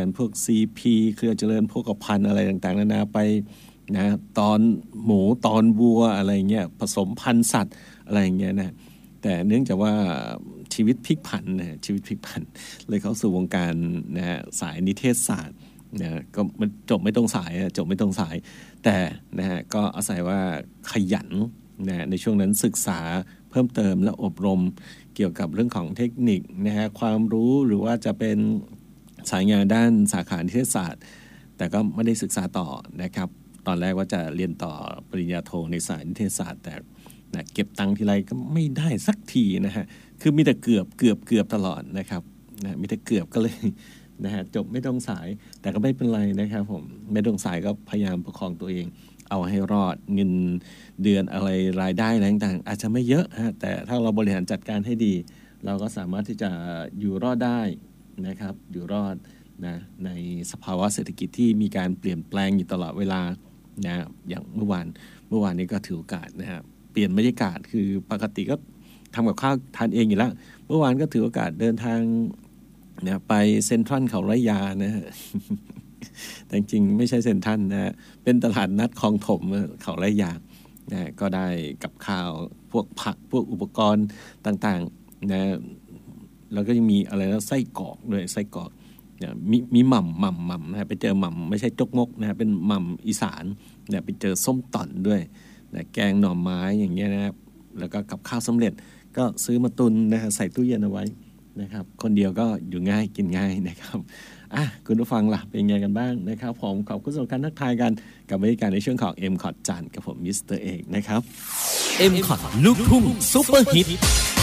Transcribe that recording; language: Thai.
านพวก CP เครือเจริญโภคภัณฑ์อะไรต่างๆนานาไปนะตอนหมูตอนวัวอะไรเงี้ยผสมพันธุ์สัตว์อะไรอย่างเงี้ยนะแต่เนื่องจากว่าชีวิตพลิกผันนะชีวิตพลิกผันเลยเข้าสู่วงการนะสายนิเทศศาสตร์นะก็จบไม่ตรงสายจบไม่ตรงสายแต่นะฮะก็อาศัยว่าขยันนะในช่วงนั้นศึกษาเพิ่มเติมและอบรมเกี่ยวกับเรื่องของเทคนิคนะฮะความรู้หรือว่าจะเป็นสายงานด้านสาขานิเทศศาสตร์แต่ก็ไม่ได้ศึกษาต่อนะครับตอนแรกว่าจะเรียนต่อปริญญาโทในสายนิเทศศาสตร์แต่นะเก็บตังค์ทีไรก็ไม่ได้สักทีนะฮะคือมีแต่เกือบตลอดนะครับนะมีแต่เกือบก็เลยนะฮะจบไม่ตรงสายแต่ก็ไม่เป็นไรนะครับผมไม่ตรงสายก็พยายามประคองตัวเองเอาให้รอดเงินเดือนอะไรรายได้อะไรต่างๆอาจจะไม่เยอะฮะแต่ถ้าเราบริหารจัดการให้ดีเราก็สามารถที่จะอยู่รอดได้นะครับอยู่รอดนะในสภาวะเศรษฐกิจที่มีการเปลี่ยนแปลงอยู่ตลอดเวลานะอย่างเมื่อวานนี้ก็ถือโอกาสนะครับเปลี่ยนบรรยากาศคือปกติก็ทำกับข้าวทานเองอยู่แล้วเมื่อวานก็ถือโอกาสเดินทางนะไปเซ็นทรัลเขาไร่ยานะฮะ แต่จริงๆไม่ใช่เซ็นทรัลนะเป็นตลาดนัดคลองถมเขาไร่ยานะก็ได้กับข้าวพวกผักพวกอุปกรณ์ต่างๆนะแล้วก็ยังมีอะไรนะไส้กรอกด้วยไส้กรอกมีหม่ำนะไปเจอหม่ำไม่ใช่จกมกนะเป็นหม่ำอีสานนะไปเจอส้มต่อนด้วยนะแกงหน่อไม้อย่างเงี้ยนะครับแล้วก็กับข้าวสำเร็จก็ซื้อมาตุนนะใส่ตู้เย็นเอาไว้นะครับคนเดียวก็อยู่ง่ายกินง่ายนะครับคุณผู้ฟังล่ะเป็นไงกันบ้างนะครับผมขอบคุณสำหรับการทักทายกันกับบรรยากาศในช่วงของ M-COT จันทร์กับผมมิสเตอร์เอกนะครับ M-COT ลูกทุ่งซุปเปอร์ฮิต